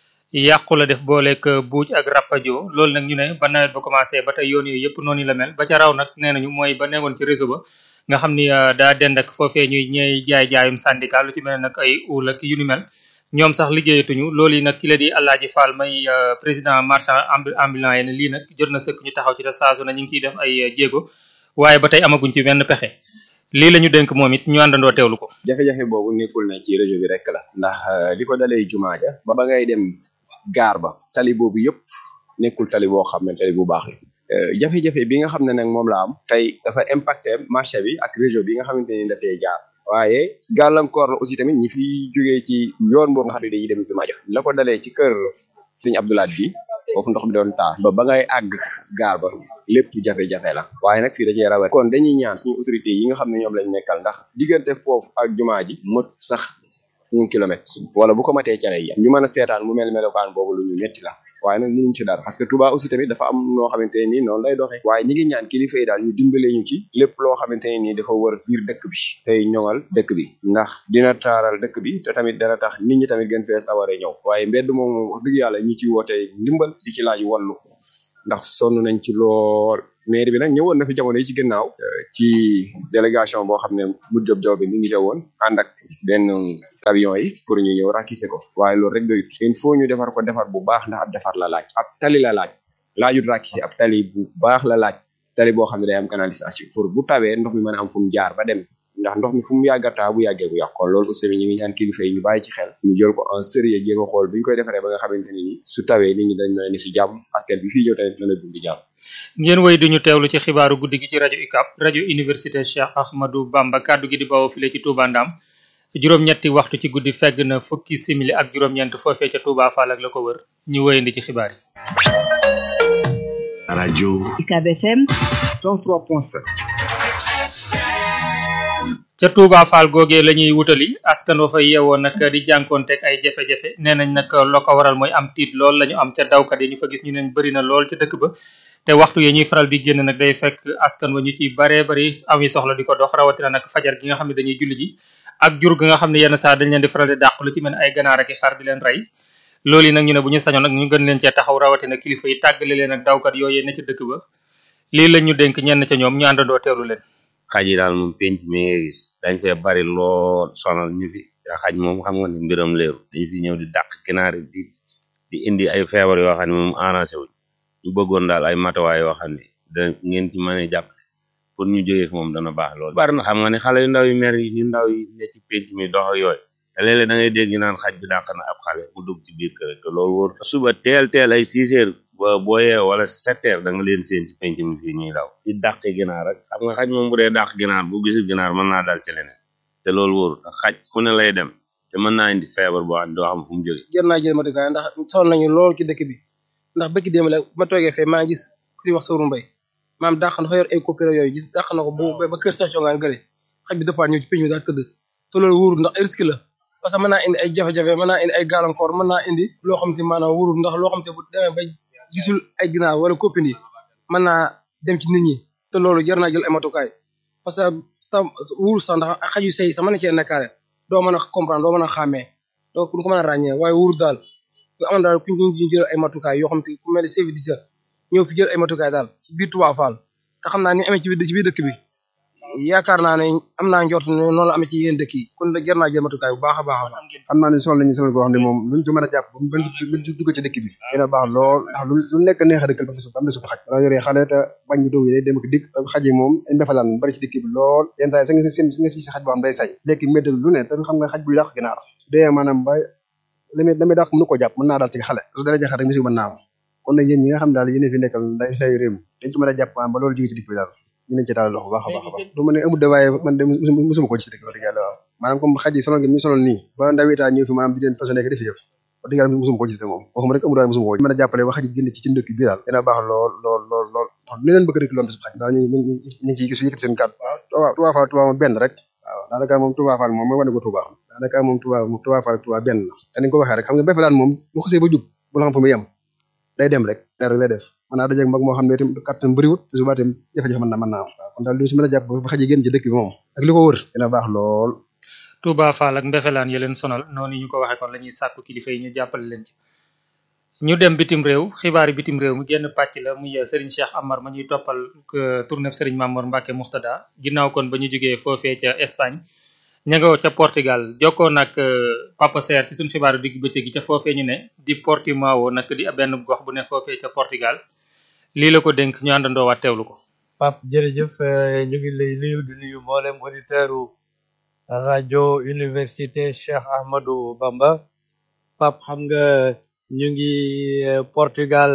yàqu la def booleeg buuj ak rappajo loolu nag ñu ne ba nawet ba commencé ba tey yoon yooyu yëpp noonu la mel ba ca raw nag nee nañu mooy ba newoon ci réseau ba nga xam ni daa dend ak foofee ñuy jaayum syndicat lu ci mel nag ay uul ak yu ni mel ñoom sax liggéeyatuñu loolu yi nag ki la di Alaaji Fall may président marchand ambulant yi ne lii nag jot na sëkk ñu taxaw ci te saasu na ñu ngi ciy def ay jéego waaye ba tey amaguñ ci benn pexe lii la ñu dénk moom it ñu àndandoo teewlu ko. jafe-jafe boobu nekkul na ci réseau bi rek la ndax li ko dalee jumaa ja ba ngay dem gaar ba tali boobu yëpp nekkul tali boo xam ne tali bu baax la jafe-jafe bi nga xam ne nag moom la am tey dafa impacté marché bi ak réseau bi nga xamante ni dafay jaar waaye gàllankoor la aussi tamit ñi fi jógee ci yoon boobu nga xam ne dañuy dem jumaa ja la ko dalee ci kër Sëñ Abdoulaye bi foofu ndox mi doon taa ba ngay àgg gaar ba lépp jafe-jafe la waaye nag fii da cee rawat kon dañuy ñaan suñu autorité yi nga xam ne ñoom lañ nekkal ndax diggante foofu ak jumaa ji mot sax 1 kilomètre wala bu ko matee ca lay ñu mën a seetaan mu mel melokaan boobu lu ñu metti la waaye nag mënuñ ci dara parce que Touba aussi tamit dafa am noo xamante ne nii noonu lay doxee waaye ñi ngi ñaan kilifa yi daal ñu dimbale ñu ci lépp loo xamante ne nii dafa wër biir dëkk bi tey ñoŋal dëkk bi ndax dina taaral dëkk bi te tamit dana tax nit ñi tamit gën fee saware ñëw waaye mbedd moom wax dëgg yàlla ñi ci wootee ndimbal di ci laaj wallu ndax sonn nañ ci lool mairie bi nag ñëwoon na fi jamono yi ci gannaaw ci délégation boo xam ne mu job bi mi ngi woon ànd ak benn camion yi pour ñu ñëw rakise ko waaye loolu rek doyut il faut ñu defar ko defar bu baax ndax ab defar la laaj ab tali la laajut rakise ab tali bu baax la laaj tali boo xam ne day am canalisation pour bu tawee ndox mi mën a am fu mu jaar ba dem ndax ndox mi fu mu yàggataa bu yàggee bu yàq kon loolu aussi ñu ngi ñaan kilifa yi ñu bàyyi ci xel ñu jël ko en sérieux jéem a xool bu ñu koy defaree ba nga xamante ne ni su tawee nit ñi dañ mën a ni si jàmm askan bi fii ñëw tamit mën a dund jàmm ngeen woy duñu teewlu ci xibaaru guddi gi ci rajo UCAB rajo université Cheikh Ahmadou Bamba kaddu gi di bawoo file ci Touba Ndam juróom-ñetti waxtu ci guddi fegg na fukki simili ak juróom-ñeent foofee ca Touba Fall ak la ko wër ñu wéyandi ci xibaar yi. radio UCAB FM 103.7 ca Touba Fall googee la ñuy wutali askan wa fa yeewoo nag di jànkoonteeg ay jafe-jafe nee nañ nag loo ko waral mooy am tiit lool la ñu am ca dawkat yi ñu fa gis ñu neen bëri na lool ca dëkk ba te waxtu yi ñuy faral di génn nag day fekk askan wa ñu ciy baree bari ami soxla di ko dox rawatina nag fajar gi nga xam ne dañuy julli ji ak jur gi nga xam ne yenn saa dañ leen di faral di dàq lu ci mel ay ganaar ak i xar di leen rey loolu yi nag ñu ne bu ñu sañoon nag ñu gën leen cee taxaw rawatina kilifa yi tàggale leen ak dawkat yooyee ne ci dëkk ba lii lañ ñu dénk ñenn ca ñoom ñu àndandoo teewlu leen. xaj yi daal moom penc mi ngay gis dañ fee bari lool sonal ñu fi te xaj moom xam nga ni mbiram leeru dañ fi ñëw di dàq ginaar di indi ay feebar yoo xam ne moom arrangé wuñ ñu bëggoon daal ay matuwaay yoo xam ne da ngeen ci mën a jàpp pour ñu jógee fi moom dana baax lool bari na xam nga ne xale yu ndaw yu mer yi ñu ndaw yi ne ci penc mi dox ak yooyu te léeg-léeg da ngay dégg ñu naan xaj bi dàq na ab xale mu dugg ci biir kër te loolu wóor suba teel ay 6 heures ba boo yeewoo wala 7 heures da nga leen seen ci penc mi fii ñuy daw di dàqi ginaar rek xam nga xaj moom bu dee dàq ginaar bu gisul ginaar mën naa dal ci leneen te loolu wóor xaj fu ne lay dem te mën naa indi feebar boo xam ne doo xam fu mu jógee jër naa jël matukaay ndax sonn nañu lool ci dëkk bi ndax bëkki démb la ma toogee fee maa gis ku wax Sawru Mbay maam dàq na fa yor ay coopéra yooyu gis dàq na ko ba kër sa congaan gële xaj bi dëppaat ñëw ci penc mi daal tëdd te loolu wóorul ndax ay risque la parce que mën naa indi ay jafe-jafe mën naa indi ay gàllankoor mën naa indi loo xam te maanaam wóorul ndax loo xam te bu demee ba gisul ay ginaar wala copine yi mën naa dem ci nit ñi te loolu jar naa jël ay matukaay parce que tam wóorul sax ndax xaj yu sey sax mën na cee nekkaale doo mën a comprendre doo mën a xàmmee doo ko mën a ràññee waaye wóorul daal bu amoon daal kuñ ñu jël ay matukaay yoo xam te ku mel ne service ñëw fi jël ay matukaay daal ci biir Touba Fall te xam naa ni amee ci biir dëkk bi yaakaar naa ne am naa njort ne noonu la amee ci yéen dëkk yi kon jar naa jël matukaay bu baax a baax a baax xam naa ne sol nañu sol boo xam ne moom luñ ci mën a jàpp ba dugg ci dëkk bi dina baax lool ndax lu nekk neex a dëkkal ba am na suuf xaj wala yoree xale te bañ ñu doog yi day dem ko dikk xaj yi moom ay mbefalaan bari ci dëkk bi lool yenn saa yi sa nga si xaj boo xam day say lekk méttal lu ne te xam nga xaj buy dàq ginaar dee maanaam ba damay dàq mënu ko jàpp mën naa daal ci xale su dara jaxat rek misi mën naa am kon nag yéen ñi nga xam ne daal yéen fi nekkal day réew dañ ci mën a jàpp ba loolu jóge ci dëkk bi daal ñu nañ ci daal loxo baax a baax a baax du ma ne amul de waaye man de musuma ko gis dëkk wax dëgg yàlla waaw maanaam comme xaj yi sonal gi ñu sonal nii ba ndawitaa ñëw fi maanaam di leen tose nekk defi yëf wax dëgg yàlla musuma ko gis de moom waxuma rek amul waaye musuma ko gis mën a jàppale ba xaj yi génn ci dëkk bi daal dina baax lool ndax ni leen bëgg rek loolu xaj daal ñu ciy gis yëkkati seen kàddu waaw Touba Fall Touba moom benn rek waaw daanaka moom Touba Fall moom mooy wane ko Touba daanaka moom Touba Fall Touba benn la te ni ko waxee rek xam nga bépp daal moom bu xasee ba jub bu la xam fa muy yem day dem rek dara lay def mën naa dajeeg mag moo xam ne itam kattan bëriwut te suba itam jafe-jafe mën naa am waaw kon daal lu si mën a jàpp ba xaj yi génn ci dëkk bi moom ak li ko wër dina baax lool Touba Fall ak Mbefelaan ya leen sonal noonu ñu ko waxee kon la ñuy sàkku kilifa yi ñu jàppale leen ci ñu dem bitim réew xibaari bitim réew mu génn pàcc la muy Serigne Cheikh Amar ma ñuy toppal tournée Serigne Mamour Mbacke Muxtada ginnaaw kon ba ñu jógee foofee ca Espagne ña nga ca Portugal jokkoo nag Papa Seer ci suñu xibaaru digg bëccëg gi ca foofee ñu ne di Portimao nag di benn gox bu ne foofee ca Portugal lii la ko dénk ñu àndandoo waat teewlu ko. Pape jërëjëf ñu ngi lay nuyu di nuyu mboolem auditeuru rajo université Cheikh Ahmadou Bamba Pape xam nga ñu ngi Portugal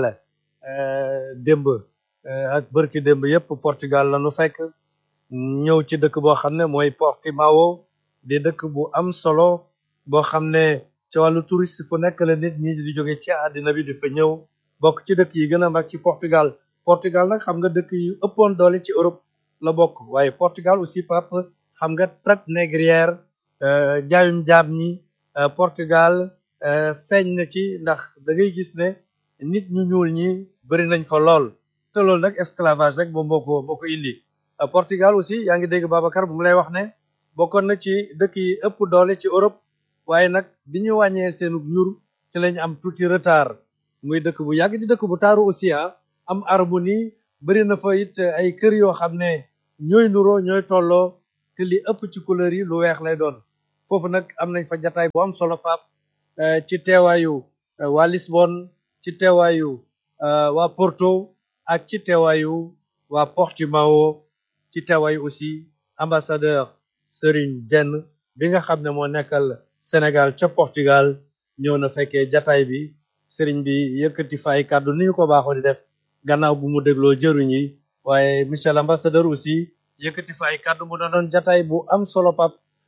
démb ak bërki démb yëpp Portugal la nu fekk ñëw ci dëkk boo xam ne mooy Portimao di dëkk bu am solo boo xam ne ci wàllu touriste fu nekk la nit ñi di jóge ci àddina bi di fa ñëw bokk ci dëkk yi gën a mag ci Portugal Portugal nag xam nga dëkk yu ëppoon doole ci Europe la bokk waaye Portugal aussi Pape xam nga traite négrière jaayum jaam ñi Portugal feeñ na ci ndax da ngay gis ne nit ñu ñuul ñi bëri nañ fa lool te loolu nag esclavage rek moom moo ko indi Portugal aussi yaa ngi dégg Babacar bu mu lay wax ne bokkoon na ci dëkk yi ëpp doole ci Europe waaye nag bi ñu wàññee seenu ñur ci lañ am tuuti retard muy dëkk bu yàgg di dëkk bu taaru aussi am harmonie bëri na fa it ay kër yoo xam ne ñooy nuroo ñooy tolloo te li ëpp ci couleur yi lu weex lay doon foofu nag am nañ fa jataay bu am solo Pape ci teewaayu waa Lisbonne ci teewaayu waa Porto ak ci teewaayu waa Portimao ci teewaayu aussi ambassadeur Serigne Dieng bi nga xam ne moo nekkal Sénégal ca Portugal ñëw na fekkee jataay bi Serigne bi yëkkati fa ay kàddu ni ñu ko baaxoo di def gannaaw bu mu dégloo jëruñ yi waaye monsieur l'ambassadeur aussi yëkkati fa ay kàddu mu doon jataay bu am solo Pape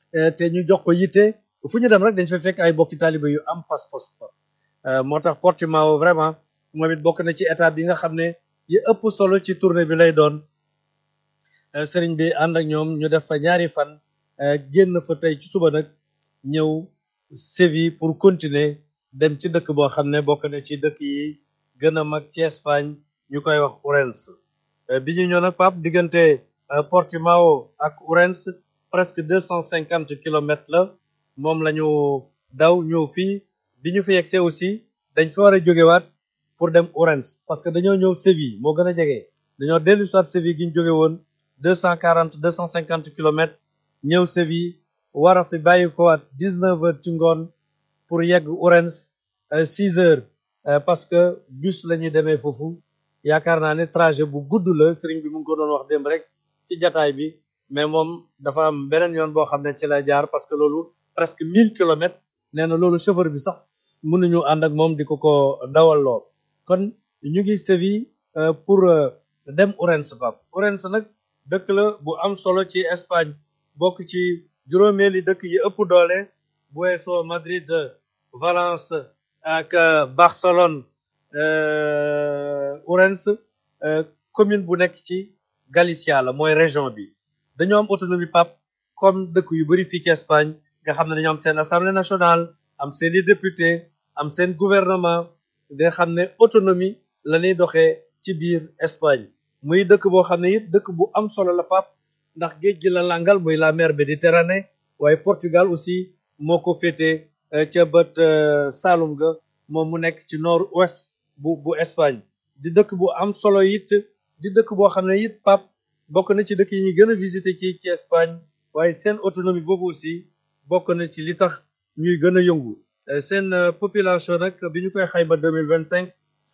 te ñu jox ko yitte fu ñu dem rek dañ fa fekk ay bokki taalibe yu am pas-pas moo tax Portimao vraiment moom it bokk na ci étape bi nga xam ne yi ëpp solo ci tournée bi lay doon sëriñ bi ànd ak ñoom ñu def fa ñaari fan génn fa tey ci suba nag ñëw Séville pour continuer dem ci dëkk boo xam ne bokk na ci dëkk yi gën a mag ci Espagne ñu koy wax Ourense bi ñu ñëw nag Pape diggante Portimao ak Ourense presque 250 kilomètres la moom la ñu daw ñëw fii bi ñu fi yegsee aussi dañ fa war a jógewaat pour dem Ourense parce que dañoo ñëw Séville moo gën a jege dañoo dellu soit Séville gi ñu jóge woon 250 kilomètres ñëw Séville war a fi bàyyi ko waat 19 heures ci ngoon pour yegg Ourense 6 heures parce que bus la ñuy demee foofu yaakaar naa ne trajet bu gudd la sëriñ bi mu ngi ko doon wax démb rek ci jataay bi mais moom dafa am beneen yoon boo xam ne ci la jaar parce que loolu presque 1000 kilomètres nee na loolu chauffeur bi sax mënuñu ànd ak moom di ko dawal loo kon ñu ngi Séville pour dem Ourense Pape Ourense nag dëkk la bu am solo ci Espagne bokk ci juróomeeli dëkk yi ëpp doole bu weesoo Madrid Valence ak Barcelone Ourense commune bu nekk ci Galicia la mooy région bi dañoo am autonomie Pape comme dëkk yu bari fii ci Espagne nga xam ne dañoo am seen assemblée nationale am seen i député am seen gouvernement nga xam ne autonomie la ñuy doxee ci biir Espagne muy dëkk boo xam ne it dëkk bu am solo la Pape ndax géej gi la langal muy la mer Méditerranée waaye Portugal aussi moo ko féete ca bët Saalum ga moom mu nekk ci nord ouest bu Espagne di dëkk bu am solo it di dëkk boo xam ne it Pape bokk na ci dëkk yi ñuy gën a visiter ci Espagne waaye seen autonomie boobu aussi bokk na ci li tax ñuy gën a yëngu seen population nag bi ñu koy xayma 2025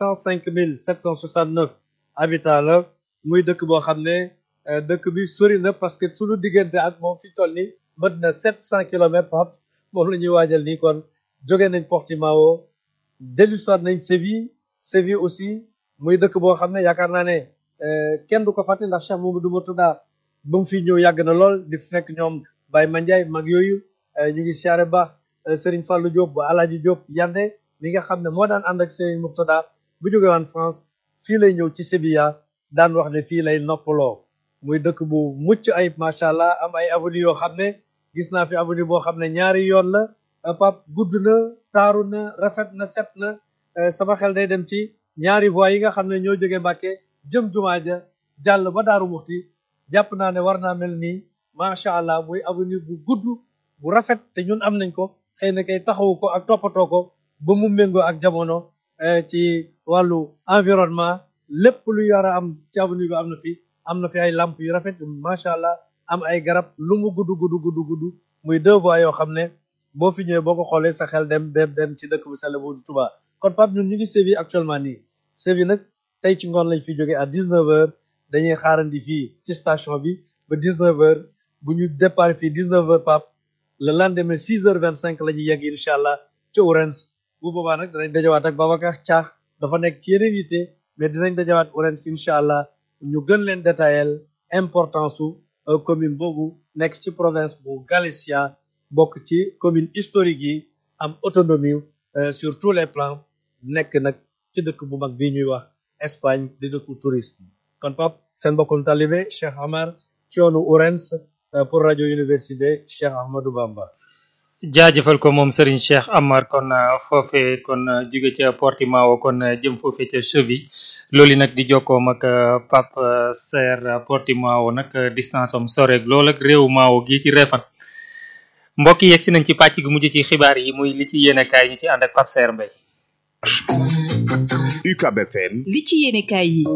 105 769 habitants la muy dëkk boo xam ne dëkk bi sori na parce que suñu diggante ak moom fi toll ni mët na 700 kilomètres Pape moom la ñuy waajal nii kon jóge nañ Portimao dellusiwaat nañ Séville aussi muy dëkk boo xam ne yaakaar naa ne kenn du ko fàtte ndax Cheikh Mamadou Mourtada ba mu fi ñëw yàgg na lool di fekk ñoom Baye Mandiaye mag yooyu ñu ngi siyaare ba Serigne Fallou Diop ba Alaaji Diop Yande mi nga xam ne moo daan ànd ak Serigne Mourtada bu jóge waan France fii lay ñëw ci Sevilla daan wax ne fii lay noppaloo muy dëkk bu mucc ayib macha allah am ay avenue yoo xam ne gis naa fi avenue boo xam ne ñaari yoon la Pape gudd na taaru na rafet na set na sama xel day dem ci ñaari voies yi nga xam ne ñoo jóge Mbàkke jëm jumaa ja jàll ba Daaru Muxti jàpp naa ne war naa mel nii macha allah muy avenue bu gudd bu rafet te ñun am nañ ko xëy na kay taxawu ko ak toppatoo ko ba mu méngoo ak jamono ci wàllu environnement lépp lu yara am ci avenue bi am na fi ay lamp yu rafet macha allah am ay garab lu mu gudd muy deux voies yoo xam ne boo fi ñëwee boo ko xoolee sa xel dem ci dëkk bu sell bu Touba kon Pape ñun ñu ngi Séville actuellement nii Séville nag tey ci ngoon lañ fi jógee à 19 heures dañuy xaarandi fii ci station bi ba 19 heures bu ñu départ fii 19 heures Pape le lendemain 6 heures 25 la ñuy yegg incha allah ci Ourense bu boobaa nag danañ dajawaat ak Babacar Thiax dafa nekk ci yeneen yitte mais dinañ dajawaat Ourense incha allah ñu gën leen détaillé importance su commune boobu nekk ci province bu Galicia bokk ci commune historique yi am autonomie sur tous les plans nekk nag ci dëkk bu mag bii ñuy wax Espagne di dëkku touriste kon Pape seen mbokkum talibé Cheikh Amar ci yoonu Ourense pour rajo université Cheikh Ahmadou Bamba. jaajëfal ko moom Serigne Cheikh Amar kon foofee kon jóge ca Portimao kon jëm foofee ca Séville loolu nag di jokkoom ak Pape Ser Portimao nag distance am soreeg lool ak réew Mao gii ci Refan mbokk yi yegg si nañ ci pàcc gu mujj ci xibaar yi muy li ci yéenekaay ñu ci ànd ak Pape Ser Mbaye. UCAB FM li ci yéenekaay yi.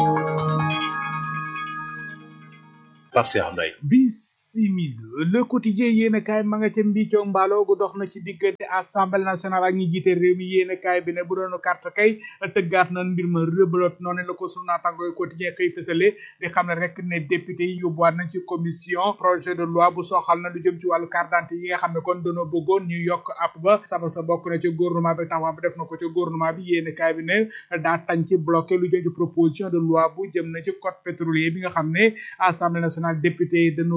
Pape Ser Mbaye. simil le quotidien yéen kaay ma nga ca mbiicoo mbaaloo gu dox na ci diggante assemblée nationale ak ñi jiite réew mi yéen kaay bi ne bu doon carte kay tëggaat na mbir ma rëbaloot noonu la ko sunu naataango quotidien xëy fësale di xam ne rek ne député yi yóbbuwaat nañ ci commission projet de loi bu soxal na lu jëm ci wàllu carte d'identité yi nga xam ne kon dañoo bëggoon ñu yokk app ba sama sa bokk na ci gouvernement bi taxawaay bi def na ko ci gouvernement bi yéen kaay bi ne daa tañ ci bloqué lu jëm ci proposition de loi bu jëm na ci code pétrolier bi nga xam ne assemblée nationale député yi dañoo bëggoon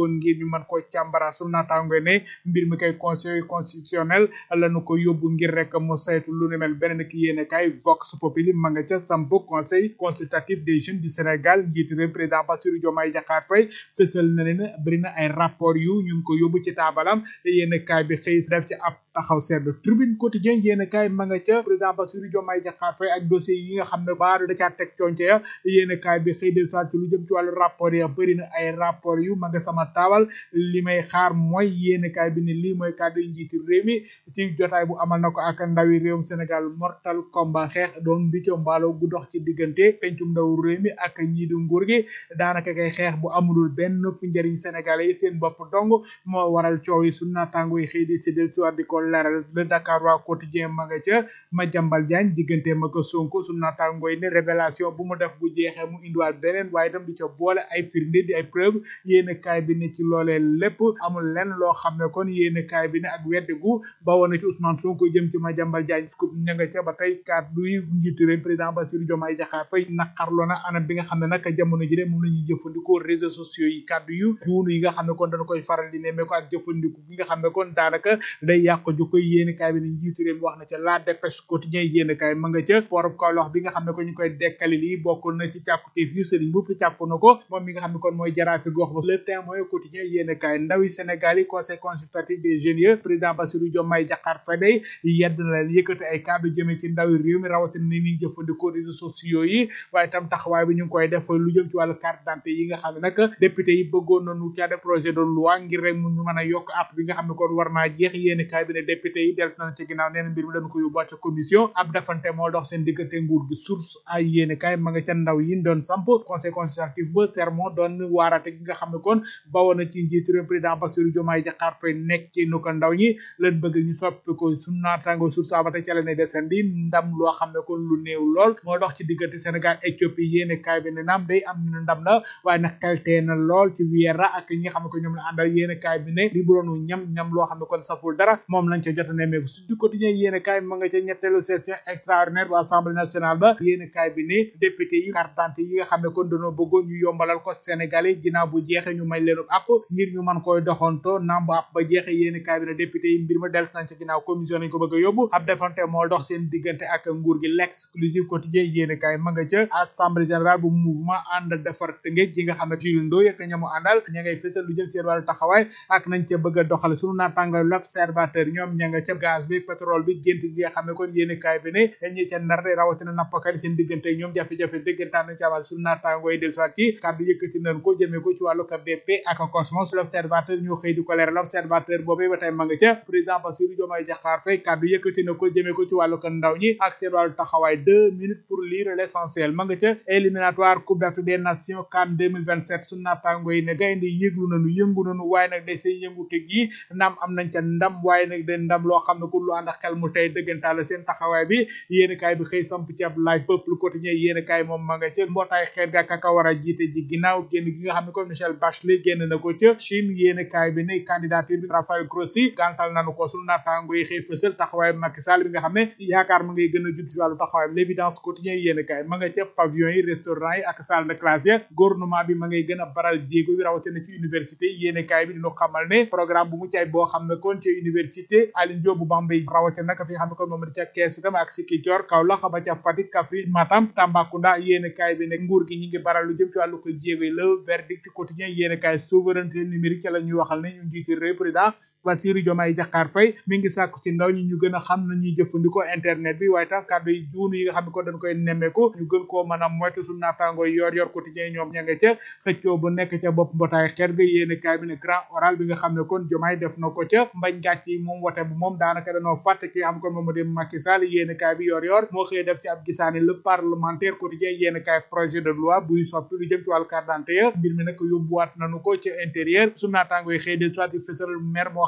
ngir ñu mën koo càmbara su naataango ne mbir mi kay conseil constitutionnel lañu ko yóbbu ngir rek mu saytu lu ne mel beneen ki yéene kay Vox Populi ma nga ca samp conseil consultatif des jeunes du Sénégal njiitu réew président Bassirou Diomaye Diakhar Faye fësal na ne bëri na ay rapport yu ñu ngi ko yóbbu ci taabalam yéene kay bi xëy def ci ab taxaw seetlu Tribune Quotidien yéene kay ma nga ca président Bassirou Diomaye Diakhar Faye ak dossier yi nga xam ne baadu da caa teg conce ya yéene kay bi xëy del ci lu jëm ci wàllu rapport ya bëri na ay rapport yu ma nga sama taabal li may xaar mooy yéene kay bi ne lii mooy kàddu njiitu réew mi ci jotaay bu amal na ko ak ndawi réewum Sénégal mortal combat xeex doon mbicco mbaalo gu dox ci diggante pencum ndaw réew mi ak ñii di nguur gi daanaka kay xeex bu amulul benn njëriñ sénégalais yi seen bopp dong moo waral coow yi su naataango yi xëy di si del si war di ko leeral le Dakar waa quotidien ma nga ca Madiambal Diagne diggante ma ko Sonko su naataango yi ne révélation bu mu def bu jeexee mu indiwaat beneen waaye itam di ca boole ay firnde di ay preuve yéene kaay bi ne ci loolee lépp amul lenn loo xam ne kon yéene kaay bi ne ak weddi gu ba woon na ci Ousmane Sonko jëm ci Madiambal Diagne scoop ña nga ca ba tey kàddu yi njiitu réew président Bassirou Diomaye Diakhar Faye naqarloo na anam bi nga xam ne nag jamono ji de moom la ñuy jëfandikoo réseaux sociaux yi kàddu yu juunu yi nga xam ne kon dañu koy faral di nemmee ko ak jëfandiku gi nga xam ne kon daanaka day yàq ju koy yéene kaay bi ne njiitu réew wax na ca la dépêche quotidien yéene kaay ma nga ca port Kaolack bi nga xam ne ko ñu koy dekkali lii bokk na ci càkkutéef yu Serigne Mboup càpp na ko moom mi nga xam ne kon mooy jaraafi gox ba le Témoin quotidien yéene kaay ndawi Sénégal yi conseil consultatif des jeunes yi président Bassirou Diomaye Diakhar Faye day yedd na leen yëkkati ay kàddu jëmee ci ndawi réew mi rawatina ni ñuy jëfandikoo réseaux sociaux yi waaye itam taxawaay bi ñu ngi koy def lu jëm ci wàllu carte d'identité yi nga xam ne nag député yi bëggoon nañu ca def projet de loi ngir rek mu ñu mën a yokk app bi nga xam ne kon war naa jeex yéene kaay bi ne député yi deltu nañ ci ginnaaw nee na mbir mi dañu ko yóbbuwaat ca commission ab defante moo dox seen diggante nguur gi source ay yéene kaay ma nga ca ndaw yi doon samp conseil consultatif ba sermon doon waarate gi nga xam ne kon bawoon na ci njiitu réew président Bassirou Diomaye Diakhar Faye nekk ci nu ko ndaw ñi leen bëgg ñu soppi ko su naataango source abate ca la ne desandi ndam loo xam ne kon lu néew lool moo dox ci diggante Sénégal Éthiopie yéene kaay bi ne naam day am ñu ndam la waaye nag xeltee na lool ci Viera ak ñi nga xam ne ko ñoom la àndal yéene kaay bi ne li bu doonu ñam loo xam ne kon saful dara moom lañ ca jot a nemmeeku su du quotidien yéene kaay ma nga ca ñetteelu session extraordinaire bu assemblée nationale ba yéene kaay bi ne député yi carte d'identité yi nga xam ne kon dañoo bëggoon ñu yombalal ko Sénégalais ginnaaw bu jeexee ñu may leenu app ngir ñu mën koy doxantoo naam bu app ba jeexee yéene kaay bi ne député yi mbir ma deltu nañ ca ginnaaw commission lañ ko bëgg a yóbbu ab defante moo dox seen diggante ak nguur gi l'exclusive quotidien yéene kaay ma nga ca assemblée générale bu mouvement ànd defar Tëngéej ji nga xam ne Jules Ndoye ak ñamu àndal ña ngay fësal lu jëm seen wàllu taxawaay ak nañ ca bëgg a doxale sunu naataango l'observateur ñoom ña nga ca gaz bi pétrole bi gént gi nga xam ne kon yéene kaay bi ne ñi ca nar rawatina nappkat seen diggante ñoom jafe-jafe déggantaan nañ ci amal sunu naataango yi del soit ci kàddu yëkkati nañ ko jëmee ko ci wàllu ka BP ak Cosmos l'observateur ñoo xëy di ko leer l'observateur boobee ba tey ma nga ca président Bassirou Diomaye Diakhar Faye kàddu yëkkati na ko jëmee ko ci wàllu ka ndaw ñi ak seen wàllu taxawaay 2 minutes pour lire l'essentiel ma nga ca éliminatoire coupe d'Afrique des nations CAN 2027 sunu naataango yi ne gaynde yëglu nañu yëngu nañu waaye nag day seen yëngu teg yi naam am nañ ca ndam waaye nag de ndam loo xam ne ku lu ànd ak xel mu tey dëggantaan la seen taxawaay bi yéen kaay bi xëy samp ci ab laaj peuple quotidien yéen kaay moom ma nga ca mbootaay xeet ga kaka war a jiite ji ginnaaw génn gi nga xam ne ko Michel Bachelet génn na ko ca Chine yéen kaay bi ne candidature bi Raphaël Grossi gàntal nañu ko sunu naataango yi xëy fësal taxawaay Macky Sall bi nga xam ne yaakaar ma ngay gën a judd ci wàllu taxawaay bi l'évidence quotidien yéen kaay ma nga ca pavillon yi restaurant yi ak salle de classe ya gouvernement bi ma ngay gën a baral jéego bi rawatina ci université yéen kaay bi dinu xamal ne programme bu mu caay boo xam ne kon ci université Alioune Diop bu Bambey rawatina nag fi nga xam ne kon moom ca Kees itam ak Ziguinchor Kaolack ba ca Fatick Kaffrine Matam Tambacounda yéen kaay bi ne nguur gi ñi ngi baral lu jëm ci wàllu ko jéego yi le verdict quotidien yéen kaay souveraineté numérique ca la ñuy waxal ne ñu njiiti réew président Bassirou Diomaye Diakhar Faye mi ngi sàkku ci ndaw ñi ñu gën a xam na ñuy jëfandikoo internet bi waaye tam kàddu yi juunu yi nga xam ne ko dañ koy nemmeeku ñu gën koo mën a moytu suñu naataangoo yor quotidien ñoom ña nga ca xëccoo bu nekk ca bopp mbootaay xeet ga yéene kaay bi ne grand oral bi nga xam ne kon Diomaye def na ko ca mbañ gàcc yi moom wote bu moom daanaka dañoo fàtte ki am ko moom di Macky Sall yéene kaay bi yor moo xëy def ci ab gisaane le parlementaire quotidien yéene kaay projet de loi buy soppi lu jëm ci wàllu carte d'identité mbir mi nag yóbbuwaat nañu ko ca intérieur suñu naataangoo yi xëy de soit fësal maire moo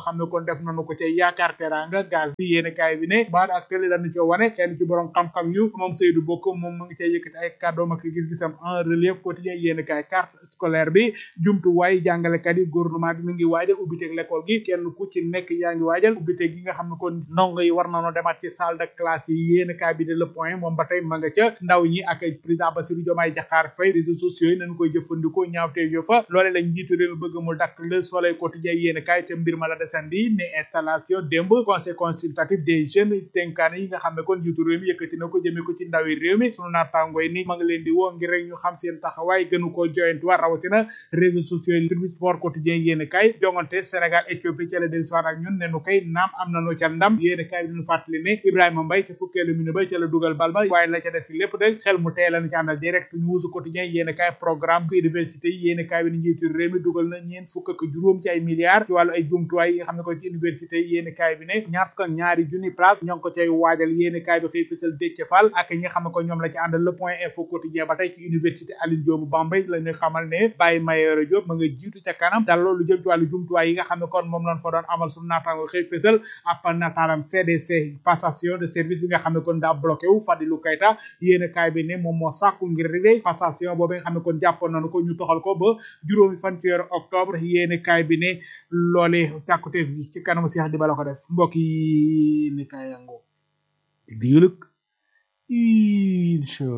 xam ne kon def nañu ko ca yaakaar teranga gaz bi yéene kaay bi ne baat ak télé lañu ca wane kenn ci borom xam-xam ñu moom Seydou Bokk moom mu ngi cay yëkkati ay kàddoom ak gis-gisam en relief quotidien yéene kaay carte scolaire bi jumtuwaay jàngalekat yi gouvernement bi mi ngi waajal ubbiteeg l'école gi kenn ku ci nekk yaa ngi waajal ubbiteeg gi nga xam ne kon ndongo yi war nañoo demaat ci salle de classe yi yéene kaay bi de le point moom ba tey ma nga ca ndaw ñi ak président Bassirou Diomaye Diakhar Faye réseaux sociaux yi nañu koy jëfandikoo ñaawteeg yo fa loole la njiitu réew mi bëgg mu dakk le soleil quotidien yéene kaay te mbir ma la desandi ne installation démb conseil consultatif des jeunes tenkaane yi nga xam ne kon njiitu réew mi yëkkati na ko jëmee ko ci ndawi réew mi sunu naataangooy ni ma nga leen di woo ngir rek ñu xam seen taxawaay gënu koo joyantuwaat rawatina réseaux sociaux yi tribune sport quotidien yéene kaay jongante Sénégal Éthiopie ca la del soir ak ñun ne nu koy naam am nañu ca ndam yéene kaay bi ñu fàttali ne Ibrahima Mbaye ca fukkeelu minute ba ca la dugal bal ba waaye la ca des si lépp rek xel mu tey lañu ci àndal direct news quotidien yéene kaay programme ko université yi yéene kaay bi ni njiitu réew mi dugal na ñeen fukk ak juróom ci ay milliards ci wàllu ay jumtuwaay yi nga xam ne ko ci université yi yéene kaay bi ne ñaar fukk ak ñaari junni place ñoo ngi ko cay waajal yéene kaay bi xëy fësal Déthié Fall ak ñi nga xam ne ko ñoom la ci àndal le point info quotidien ba tey ci université Alioune Diop Bambey la ñu xamal ne Baye Mayoro Diop ma nga jiitu ca kanam dal loolu jëm ci wàllu jumtuwaay yi nga xam ne kon moom lañ fa doon amal suñu naataango xëy fësal ab nataalam CDC passation de service bi nga xam ne kon daa bloqué wu Fadilou Keita yéene kaay bi ne moom moo sàkku ngir rek passation boobu nga xam ne kon jàppoon nañu ko ñu toxal ko ba juróomi fan ci weeru octobre yéene kaay bi ne loole càkkuteef gi ci kanamu Cheikh di bala ko def mbokk yi ne kaay yango digluk incha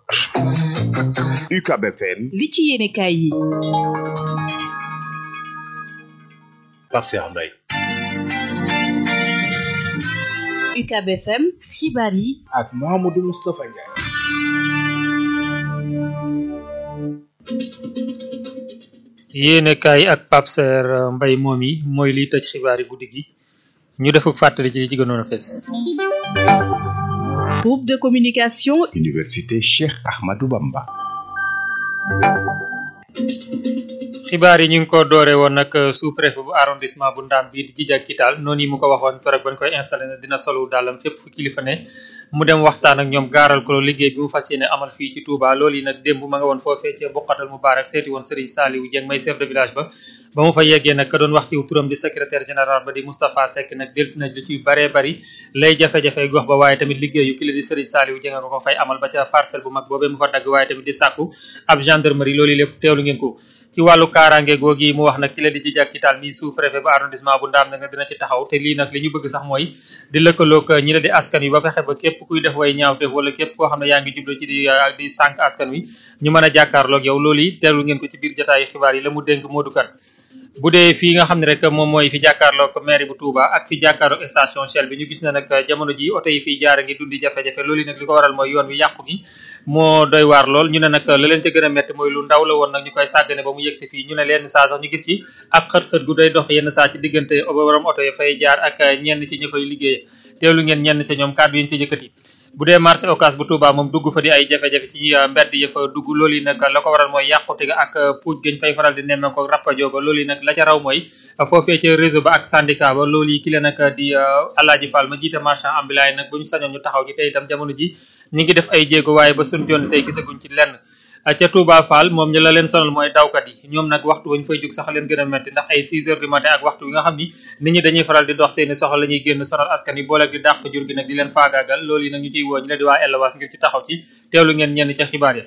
UCAB FM li ci yéene kaay yi Pape Cheikh Mbaye UCAB FM xibaar yi ak Mouhamadou Moustapha Ndiaye yéene kaay ak Pape Cheikh Mbaye moom yi mooy liy tëj xibaar yi guddi gi ñu defuk fàttali ci li ci gënoon a fees groupe de communication Université Cheikh Ahmadou Bamba xibaar yi ñu ngi ko doore woon nag sous préfet bu arrondissement bu Ndam bi di Djidjack Kital noonu yi mu ko waxoon keroog bañ koy installé na dina solu dàllam fépp fu kilifa ne mu dem waxtaan ak ñoom gaaral ko liggéey bi mu fas yéene amal fii ci Touba loolu yi nag démb ma nga woon foofee ca Bokkatal Moubarak seeti woon Serigne Saliou Dieng may chef de village ba mu fa yeggee nag ka doon wax ci turam di secrétaire général ba di Moustapha Seck nag delsi na lu ci bare bari lay jafe-jafe gox ba waaye tamit liggéeyu ki la di Serigne Saliou Dieng nga ko fay amal ba ca parcelle bu mag boobee mu fa dagg waaye tamit di sàkku ab gendarmerie loolu lépp teewlu ngeen ko ci wàllu kaaraange googi mu wax nag ki la di Djidjack Kital mi sous préfet ba arrondissement bu Ndam nag dina ci taxaw te lii nag li ñu bëgg sax mooy di lëkkaloog ñi la di askan wi ba fexe ba képp kuy def way ñaawteef wala képp koo xam ne yaa ngi jublu ci di sànq askan wi ñu mën a jàkkaarloog yow loolu yi teewlu ngeen ko ci biir jotaayu xibaar yi la mu dénk Modou Kane bu dee fii nga xam ne rek moom mooy fi jàkkaarloog mairie bu Touba ak fi jàkkaarloog station Shell bi ñu gis ne nag jamono ji oto yi fiy jaara ngi dundi jafe-jafe loolu yi nag li ko waral mooy yoon wi yàqu gi moo doy waar lool ñu ne nag la leen ca gën a métti mooy lu ndaw la woon nag ñu koy sàggane ba mu yegg si fii ñu ne leen saa sax ñu gis ci ak xët-xët gu day dox yenn saa ci diggante borom oto yi fay jaar ak ñenn ci ñi fay liggéeye teewlu ngeen ñenn ca ñoom kàddu yi ñu ci yëkkati bu dee marché Ocass bu Touba moom dugg fa di ay jafe-jafe ci mbedd yi fa dugg loolu yi nag la ko waral mooy yàqute ga ak puuj gañ fay faral di nemmee ko rappajooga loolu yi nag la ca raw mooy foofee ca réseau ba ak syndicat ba loolu yi ki la nag di Alaaji Fall ma jiite marchand ambulant yi nag bu ñu sañoon ñu taxaw ci tey itam jamono ji ñi ngi def ay jéego waaye ba suñ jon tey gisaguñ ci lenn ca Touba Fall moom ñi la leen sonal mooy dawkat yi ñoom nag waxtu wañ fay jóg sax leen gën a metti ndax ay 6 heures du matin ak waxtu bi nga xam ni nit ñi dañuy faral di dox seeni soxla la ñuy génn sonal askan yi booleeg di dàq jur gi nag di leen faagaagal loolu yi nag ñu ciy woo ñu la di waa élevage ngir ci taxaw ci teewlu ngeen ñenn ca xibaar ya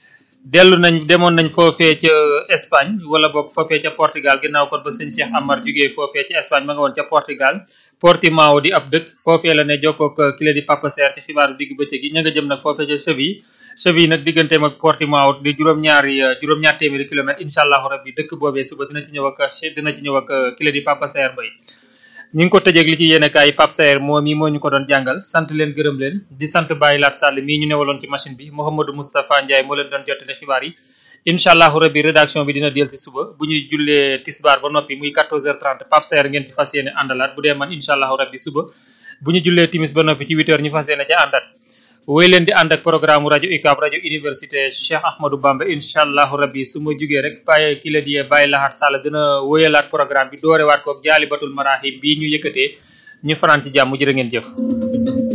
demoon nañ foofee ca Espagne wala boog foofee ca Portugal ginnaaw kon ba sëñ Cheikh Amar jugee foofee ca Espagne ma nga woon ca Portugal Portimao di ab dëkk foofee la ne jokkoog ki la di Papa Serre ci xibaaru digg bëccëg gi ña nga jëm nag foofee ca Séville nag digganteem ak Portimao di juróom-ñaar téeméeri kilomètres incha allahu rabbi dëkk boobee suba dina ci ñëw ak ki la di Papa Serre Mbaye ñu ngi ko tëjeeg li ci yéene kaay Pape Saer moom yi moo ñu ko doon jàngal sant leen gërëm leen di sant Baye Laat Sall mii ñu newaloon ci machine bi Mouhamadou Moustapha Ndiaye moo leen doon jottali xibaar yi incha allahu rabbi rédaction bi dina del ci suba bu ñuy jullee tisbaar ba noppi muy 14h30 Pape Saer ngeen ci fas yéene àndalaat bu dee man incha allahu rabbi suba bu ñu jullee timis ba noppi ci 8h ñu fas yéene ca àndaat woy leen di ànd ak programme rajo UCAB rajo université Cheikh Ahmadou Bamba incha allahu rabbi su ma jugee rek bàyyi ki la di Baye Lahat Sall dina wóyalaat programme bi doorewaat ko jaalibatul maraaxib bii ñu yëkkatee ñu fanaan ci jàmm jërë ngeen jëf